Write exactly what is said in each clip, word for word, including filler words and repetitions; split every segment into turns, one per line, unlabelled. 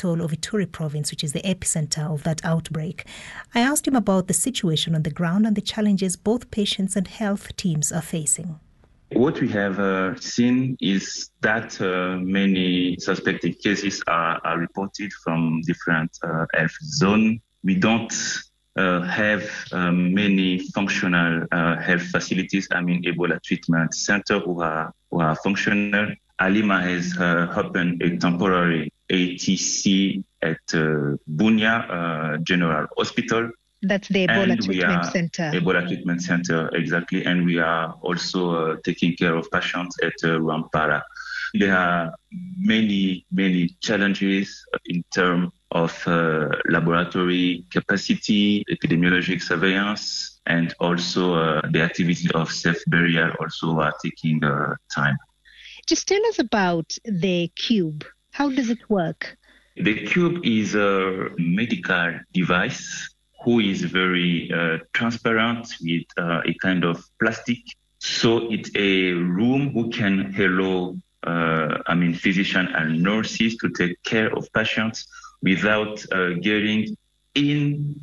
hospital of Ituri province, which is the epicenter of that outbreak. I asked him about the situation on the ground and the challenges both patients and health teams are facing.
What we have uh, seen is that uh, many suspected cases are, are reported from different uh, health zones. We don't uh, have um, many functional uh, health facilities, I mean Ebola treatment center who are, who are functional. Alima has uh, opened a temporary A T C at uh, Bunia uh, General Hospital.
That's the Ebola
and
treatment center.
Ebola treatment center, exactly. And we are also uh, taking care of patients at uh, Rwampara. There are many, many challenges in terms of uh, laboratory capacity, epidemiologic surveillance, and also uh, the activity of self-burial also are taking uh, time.
Just tell us about the cube. How does it work?
The cube is a medical device who is very uh, transparent with uh, a kind of plastic. So it's a room who can allow, uh, I mean, physicians and nurses to take care of patients without uh, getting in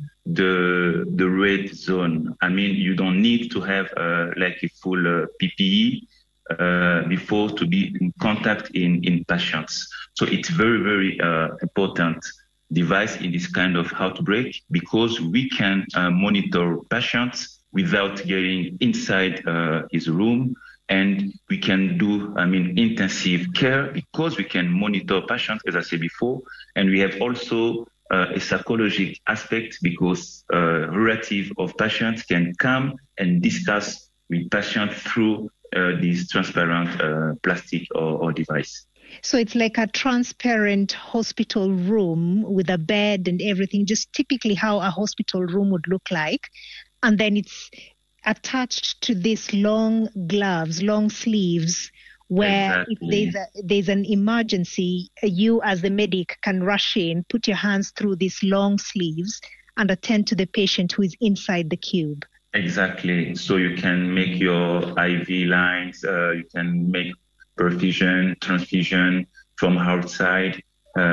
the the red zone. I mean, you don't need to have uh, like a full uh, P P E uh, before to be in contact in, in patients. So it's very, very uh, important device in this kind of outbreak because we can uh, monitor patients without getting inside uh, his room, and we can do, I mean, intensive care because we can monitor patients, as I said before, and we have also uh, a psychological aspect because uh, relatives of patients can come and discuss with patients through uh, this transparent uh, plastic or, or device.
So it's like a transparent hospital room with a bed and everything, just typically how a hospital room would look like. And then it's attached to these long gloves, long sleeves, where
exactly.
if there's, a, there's an emergency, you as the medic can rush in, put your hands through these long sleeves and attend to the patient who is inside the cube.
Exactly. So you can make your I V lines, uh, you can make perfusion, transfusion from outside,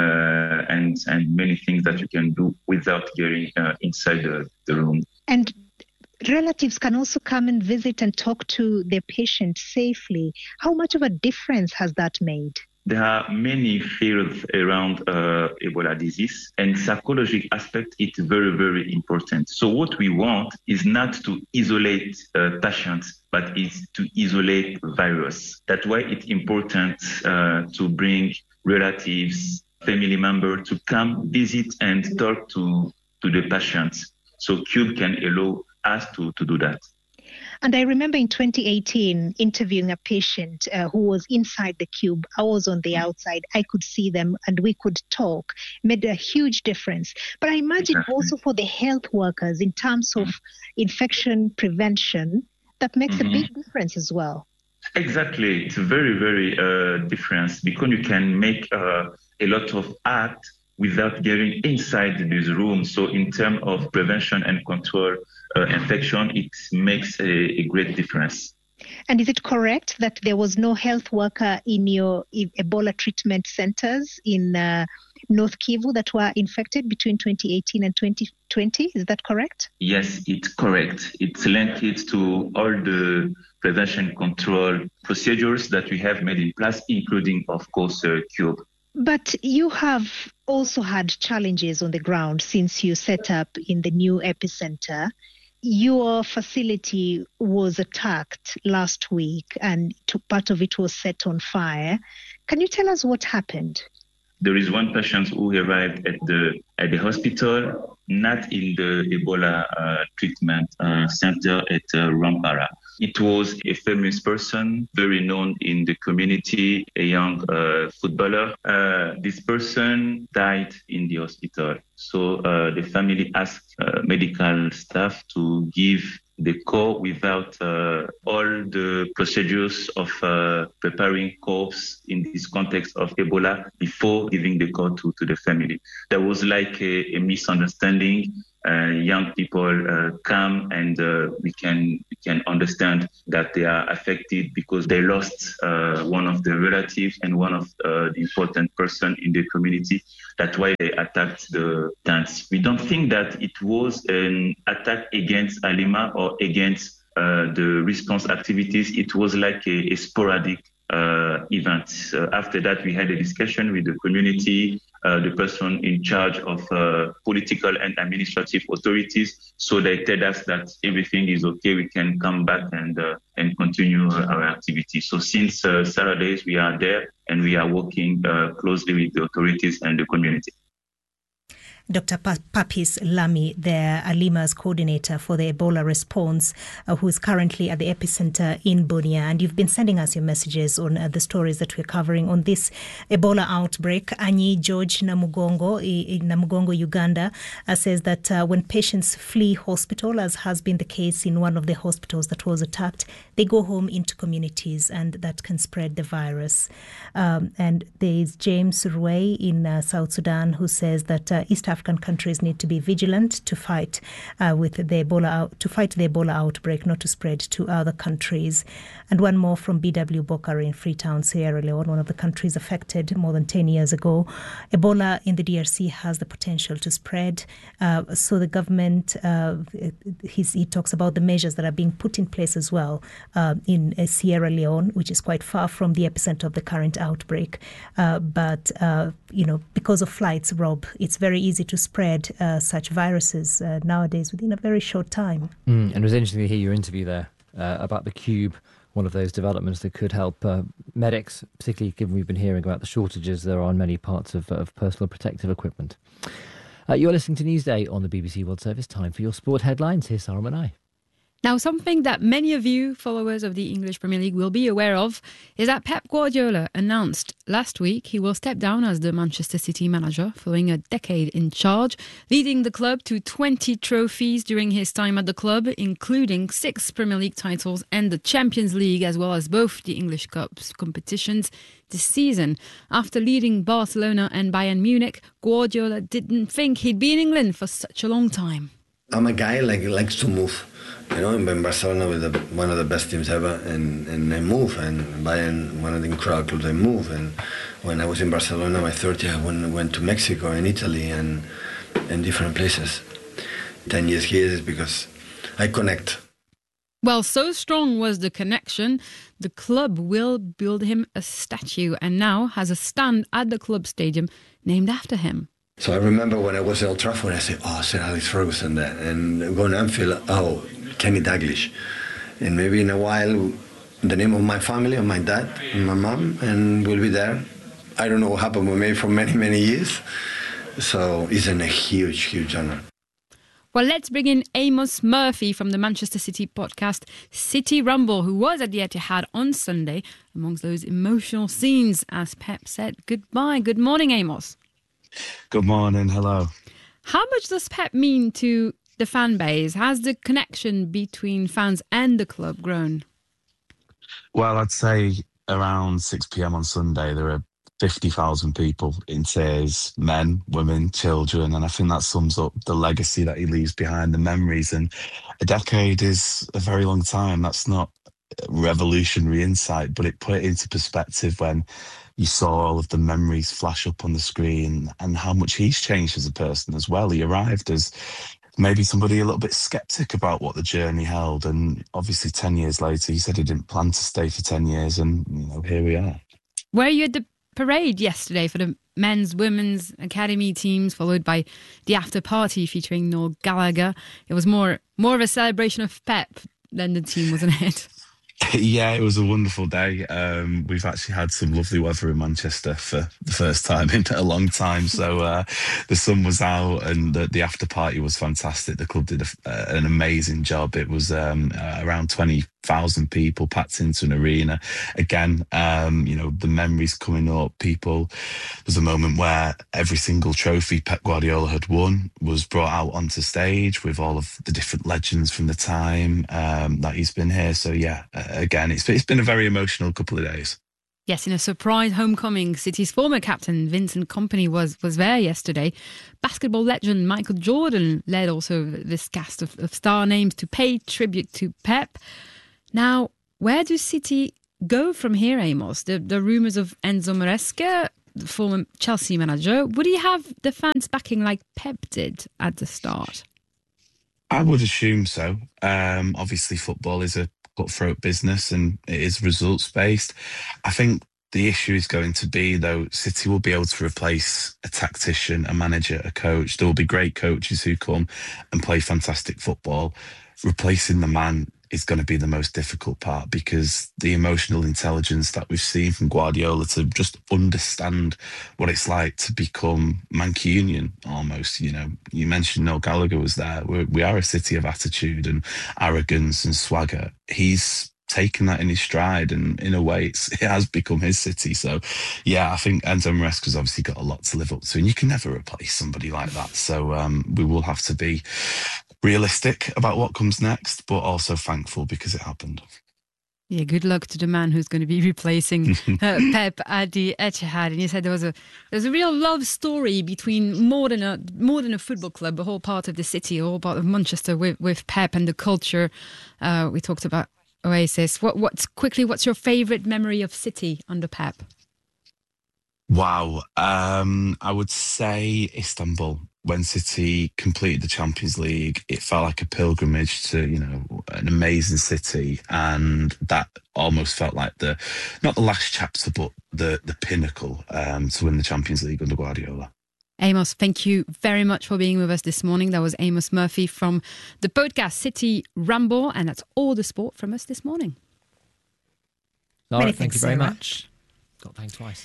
uh, and and many things that you can do without getting uh, inside the, the room.
And relatives can also come and visit and talk to their patient safely. How much of a difference has that made?
There are many fears around uh, Ebola disease, and psychological aspect is very, very important. So what we want is not to isolate uh, patients, but is to isolate virus. That's why it's important uh, to bring relatives, family members to come visit and talk to, to the patients. So CUBE can allow us to, to do that.
And I remember in twenty eighteen interviewing a patient uh, who was inside the cube. I was on the outside. I could see them and we could talk. Made a huge difference. But I imagine
Exactly.
also for the health workers in terms of infection prevention, that makes mm-hmm. a big difference as well.
Exactly. It's a very, very uh, difference because you can make uh, a lot of act without getting inside this room. So in terms of prevention and control uh, infection, it makes a, a great difference.
And is it correct that there was no health worker in your Ebola treatment centers in uh, North Kivu that were infected between twenty eighteen and twenty twenty? Is that correct?
Yes, it's correct. It's linked to all the prevention control procedures that we have made in place, including, of course, uh, CUBE.
But you have also had challenges on the ground since you set up in the new epicenter. Your facility was attacked last week and part of it was set on fire. Can you tell us what happened?
There is one patient who arrived at the at the hospital, not in the Ebola uh, treatment uh, center at uh, Rwampara. It was a famous person, very known in the community, a young uh, footballer. Uh, this person died in the hospital. So uh, the family asked uh, medical staff to give the corps without uh, all the procedures of uh, preparing corpse in this context of Ebola before giving the corps to, to the family. There was like a, a misunderstanding uh, young people uh, come and uh, we can we can understand that they are affected because they lost uh, one of their relatives and one of uh, the important person in the community. That's why they attacked the tents. We don't think that it was an attack against Halima or against uh, the response activities. It was like a, a sporadic uh, event. Uh, after that, we had a discussion with the community, uh, the person in charge of uh, political and administrative authorities. So they tell us that everything is okay. We can come back and uh, and continue our activity. So since uh, Saturdays, we are there and we are working uh, closely with the authorities and the community.
Doctor Papis Lami, the Halima's coordinator for the Ebola response, uh, who is currently at the epicenter in Bunia. And you've been sending us your messages on uh, the stories that we're covering on this Ebola outbreak. Anyi George Namugongo in Namugongo, Uganda, uh, says that uh, when patients flee hospital, as has been the case in one of the hospitals that was attacked, they go home into communities and that can spread the virus. Um, and there is James Ruey in uh, South Sudan, who says that uh, East African countries need to be vigilant to fight uh, with the Ebola to fight the Ebola outbreak, not to spread to other countries. And one more from B W Bokari in Freetown, Sierra Leone, one of the countries affected more than ten years ago. Ebola in the D R C has the potential to spread. Uh, so the government, uh, he's, he talks about the measures that are being put in place as well uh, in uh, Sierra Leone, which is quite far from the epicenter of the current outbreak. Uh, but, uh, you know, because of flights, Rob, it's very easy to spread uh, such viruses uh, nowadays within a very short time.
Mm, and it was interesting to hear your interview there uh, about the Cube, one of those developments that could help uh, medics, particularly given we've been hearing about the shortages there are on many parts of, of personal protective equipment. Uh, you're listening to Newsday on the B B C World Service. Time for your sport headlines. Here's Sarah Manai.
Now, something that many of you followers of the English Premier League will be aware of is that Pep Guardiola announced last week he will step down as the Manchester City manager following a decade in charge, leading the club to twenty trophies during his time at the club, including six Premier League titles and the Champions League, as well as both the English Cups competitions this season. After leading Barcelona and Bayern Munich, Guardiola didn't think he'd be in England for such a long time.
I'm a guy like likes to move. You know, in Barcelona with the, one of the best teams ever, and, and I move, and Bayern, one of the incredible clubs, I move. And when I was in Barcelona, my third year, I went, went to Mexico and Italy and, and different places. Ten years here is because I connect.
Well, so strong was the connection, the club will build him a statue and now has a stand at the club stadium named after him.
So I remember when I was at Old Trafford, I said, oh, Sir Alex Ferguson there. And going to Anfield, oh, Kenny Dalglish. And maybe in a while, the name of my family, of my dad and my mom, and we'll be there. I don't know what happened with me for many, many years. So it's a huge, huge honor.
Well, let's bring in Amos Murphy from the Manchester City podcast City Rumble, who was at the Etihad on Sunday amongst those emotional scenes as Pep said goodbye. Good morning, Amos.
Good morning. Hello.
How much does Pep mean to the fan base? Has the connection between fans and the club grown?
Well, I'd say around six p.m. on Sunday, there are fifty thousand people in tears, men, women, children. And I think that sums up the legacy that he leaves behind, the memories. And a decade is a very long time. That's not revolutionary insight, but it put it into perspective when you saw all of the memories flash up on the screen and how much he's changed as a person as well. He arrived as maybe somebody a little bit sceptic about what the journey held. And obviously ten years later, he said he didn't plan to stay for ten years. And, you know, here we are.
Were you at the parade yesterday for the men's, women's academy teams, followed by the after party featuring Noel Gallagher? It was more, more of a celebration of Pep than the team, wasn't it?
Yeah, it was a wonderful day. Um, we've actually had some lovely weather in Manchester for the first time in a long time. So uh, the sun was out and the, the after party was fantastic. The club did a, uh, an amazing job. It was um, uh, around twenty thousand people packed into an arena. Again, um, you know, the memories coming up, people. There's a moment where every single trophy Pep Guardiola had won was brought out onto stage with all of the different legends from the time um, that he's been here. So yeah, uh, again, it's it's been a very emotional couple of days.
Yes, in a surprise homecoming, City's former captain Vincent Kompany was was there yesterday. Basketball legend Michael Jordan led also this cast of, of star names to pay tribute to Pep. Now, where do City go from here, Amos? The, the rumours of Enzo Maresca, the former Chelsea manager, would he have the fans backing like Pep did at the start?
I would assume so. Um, obviously, football is a cutthroat business and it is results based. I think the issue is going to be, though, City will be able to replace a tactician, a manager, a coach. There will be great coaches who come and play fantastic football. Replacing the man is going to be the most difficult part, because the emotional intelligence that we've seen from Guardiola to just understand what it's like to become Mancunian almost. You know, you mentioned Noel Gallagher was there. We're, we are a city of attitude and arrogance and swagger. He's taken that in his stride, and in a way it's, it has become his city. So yeah, I think Enzo Maresca's obviously got a lot to live up to, and you can never replace somebody like that. So um, we will have to be realistic about what comes next, but also thankful because it happened.
Yeah, good luck to the man who's going to be replacing uh, Pep at the Etihad. And you said there was a there's a real love story between more than a more than a football club, a whole part of the city, a whole part of Manchester with, with Pep and the culture. Uh, we talked about Oasis. What what's quickly? What's your favourite memory of City under Pep?
Wow, um, I would say Istanbul. When City completed the Champions League, it felt like a pilgrimage to, you know, an amazing city, and that almost felt like the, not the last chapter, but the the pinnacle um, to win the Champions League under Guardiola.
Amos, thank you very much for being with us this morning. That was Amos Murphy from the podcast City Ramble, and that's all the sport from us this morning.
Laura,
Many
thank
thanks,
you very
Sarah.
much. Got thanked twice.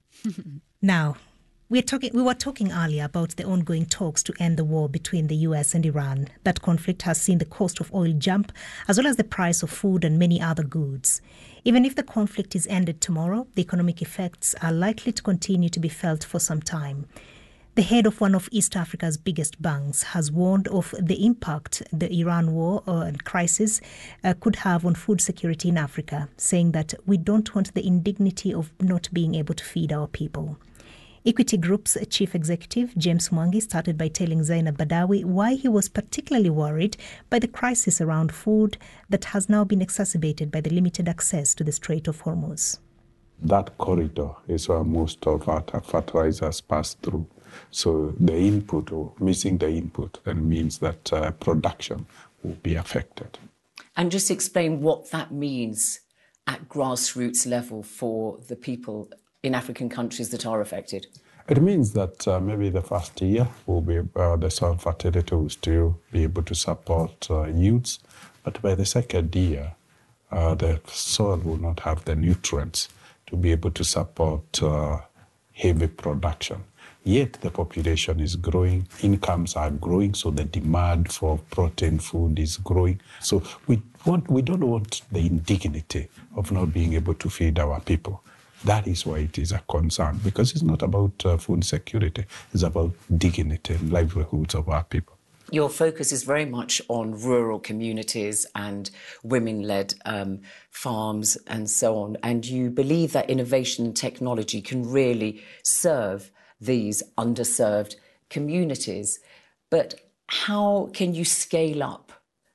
Now, we're talking, we were talking earlier about the ongoing talks to end the war between the U S and Iran. That conflict has seen the cost of oil jump, as well as the price of food and many other goods. Even if the conflict is ended tomorrow, the economic effects are likely to continue to be felt for some time. The head of one of East Africa's biggest banks has warned of the impact the Iran war and crisis uh, could have on food security in Africa, saying that we don't want the indignity of not being able to feed our people. Equity Group's chief executive, James Mwangi, started by telling Zainab Badawi why he was particularly worried by the crisis around food that has now been exacerbated by the limited access to the Strait of Hormuz.
That corridor is where most of our fertilizers pass through. So the input, or missing the input, then means that uh, production will be affected.
And just explain what that means at grassroots level for the people in African countries that are affected.
It means that uh, maybe the first year will be uh, the soil fertility will still be able to support uh, yields, but by the second year, uh, the soil will not have the nutrients to be able to support uh, heavy production. Yet the population is growing, incomes are growing, so the demand for protein food is growing. So we want, we don't want the indignity of not being able to feed our people. That is why it is a concern, because it's not about uh, food security, it's about dignity and livelihoods of our people.
Your focus is very much on rural communities and women-led um, farms and so on, and you believe that innovation and technology can really serve these underserved communities. But how can you scale up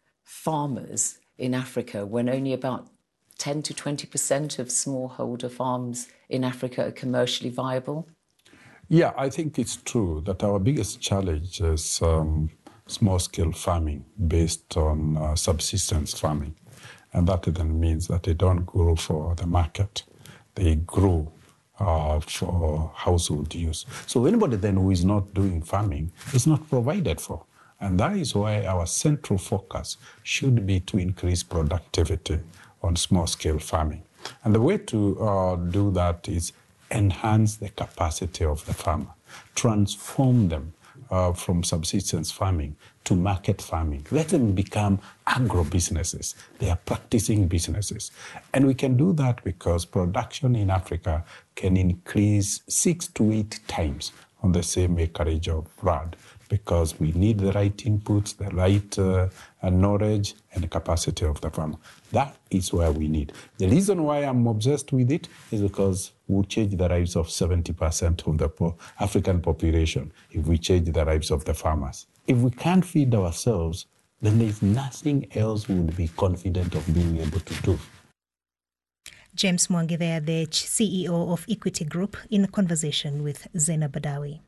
farmers in Africa when only about ten to twenty percent of smallholder farms in Africa are commercially viable?
Yeah, I think it's true that our biggest challenge is um, small-scale farming based on uh, subsistence farming. And that then means that they don't grow for the market. They grow uh, for household use. So anybody then who is not doing farming is not provided for. And that is why our central focus should be to increase productivity on small-scale farming. And the way to uh, do that is enhance the capacity of the farmer, transform them uh, from subsistence farming to market farming. Let them become agro-businesses. They are practicing businesses. And we can do that because production in Africa can increase six to eight times on the same acreage of land because we need the right inputs, the right uh, knowledge and capacity of the farmer. That is where we need. The reason why I'm obsessed with it is because we'll change the lives of seventy percent of the po- African population if we change the lives of the farmers. If we can't feed ourselves, then there's nothing else we would be confident of being able to do.
James Mwangi there, the C E O of Equity Group, in a conversation with Zainab Badawi.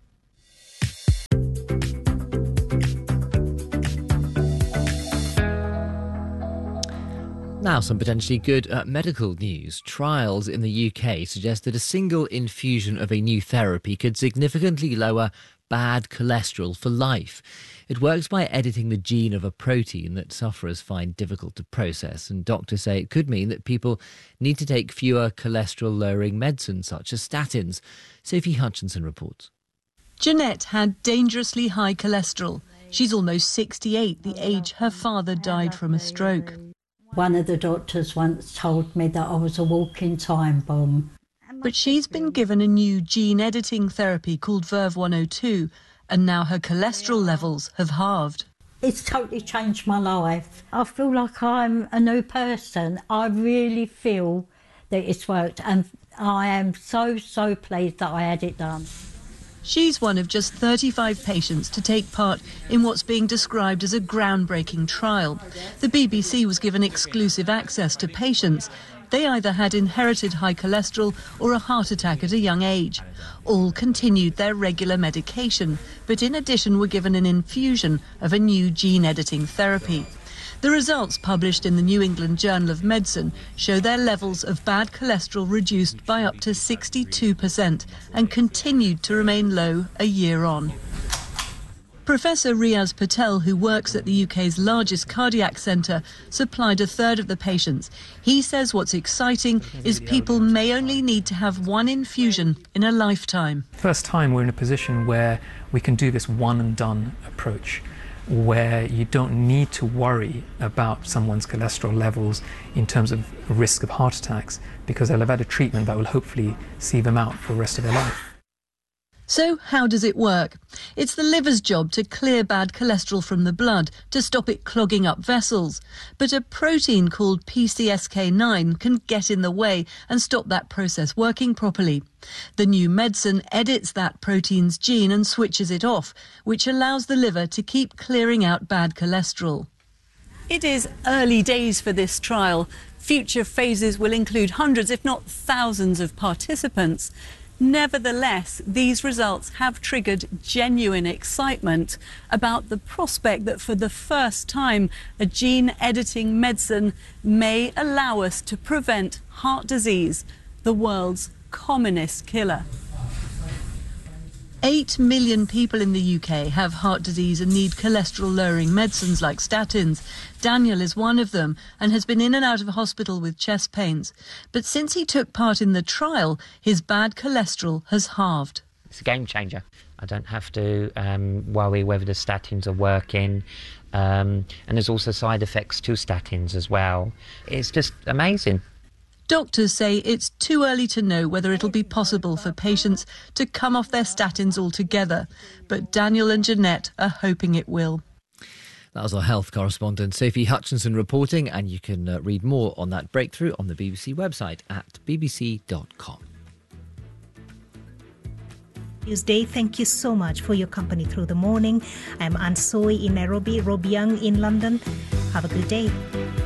Now, some potentially good uh, medical news. Trials in the U K suggest that a single infusion of a new therapy could significantly lower bad cholesterol for life. It works by editing the gene of a protein that sufferers find difficult to process, and doctors say it could mean that people need to take fewer cholesterol-lowering medicines, such as statins. Sophie Hutchinson reports.
Jeanette had dangerously high cholesterol. She's almost sixty-eight, the age her father died from a stroke.
One of the doctors once told me that I was a walking time bomb.
But she's been given a new gene-editing therapy called Verve one oh two, and now her cholesterol levels have halved.
It's totally changed my life. I feel like I'm a new person. I really feel that it's worked, and I am so, so pleased that I had it done.
She's one of just thirty-five patients to take part in what's being described as a groundbreaking trial. The B B C was given exclusive access to patients. They either had inherited high cholesterol or a heart attack at a young age. All continued their regular medication, but in addition were given an infusion of a new gene-editing therapy. The results published in the New England Journal of Medicine show their levels of bad cholesterol reduced by up to sixty-two percent and continued to remain low a year on. Professor Riaz Patel, who works at the U K's largest cardiac centre, supplied a third of the patients. He says what's exciting is people may only need to have one infusion in a lifetime.
First time we're in a position where we can do this one and done approach, where you don't need to worry about someone's cholesterol levels in terms of risk of heart attacks, because they'll have had a treatment that will hopefully see them out for the rest of their life.
So how does it work? It's the liver's job to clear bad cholesterol from the blood to stop it clogging up vessels. But a protein called P C S K nine can get in the way and stop that process working properly. The new medicine edits that protein's gene and switches it off, which allows the liver to keep clearing out bad cholesterol.
It is early days for this trial. Future phases will include hundreds, if not thousands, of participants. Nevertheless, these results have triggered genuine excitement about the prospect that for the first time, a gene-editing medicine may allow us to prevent heart disease, the world's commonest killer.
Eight million people in the U K have heart disease and need cholesterol-lowering medicines like statins. Daniel is one of them and has been in and out of hospital with chest pains. But since he took part in the trial, his bad cholesterol has halved.
It's a game changer. I don't have to um, worry whether the statins are working. Um, and there's also side effects to statins as well. It's just amazing.
Doctors say it's too early to know whether it'll be possible for patients to come off their statins altogether, but Daniel and Jeanette are hoping it will.
That was our health correspondent Sophie Hutchinson reporting, and you can uh, read more on that breakthrough on the B B C website at b b c dot com.
Tuesday, thank you so much for your company through the morning. I'm Anne Soy in Nairobi, Rob Young in London. Have a good day.